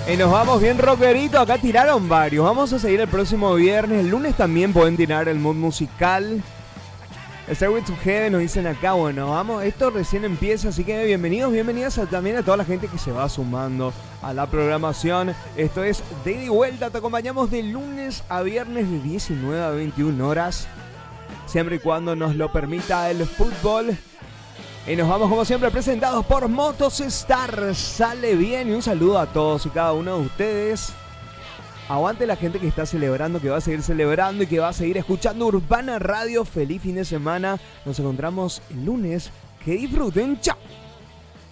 Y nos vamos bien rockerito, acá tiraron varios. Vamos a seguir el próximo viernes. El lunes también pueden tirar el mood musical. Stairway to Heaven nos dicen acá, bueno, vamos, esto recién empieza, así que bienvenidas también a toda la gente que se va sumando a la programación. Esto es de ida y vuelta, te acompañamos de lunes a viernes de 19 a 21 horas, siempre y cuando nos lo permita el fútbol. Y nos vamos como siempre presentados por Motostar. Sale bien y un saludo a todos y cada uno de ustedes. Aguante la gente que está celebrando, que va a seguir celebrando y que va a seguir escuchando Urbana Radio. Feliz fin de semana. Nos encontramos el lunes. Que disfruten. Chao.